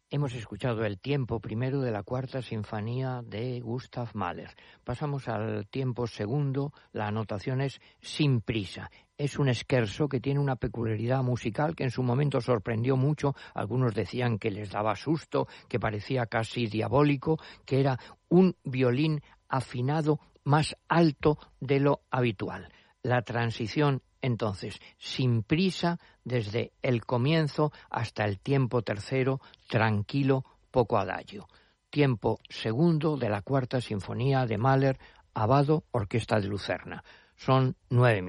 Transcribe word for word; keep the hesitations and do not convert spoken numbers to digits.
Hemos escuchado el tiempo primero de la Cuarta Sinfonía de Gustav Mahler. Pasamos al tiempo segundo. La anotación es sin prisa. Es un scherzo que tiene una peculiaridad musical que en su momento sorprendió mucho. Algunos decían que les daba susto, que parecía casi diabólico, que era un violín afinado más alto de lo habitual. La transición, entonces, sin prisa, desde el comienzo hasta el tiempo tercero, tranquilo, poco adagio. Tiempo segundo de la Cuarta Sinfonía de Mahler, Abbado, Orquesta de Lucerna. Son nueve minutos.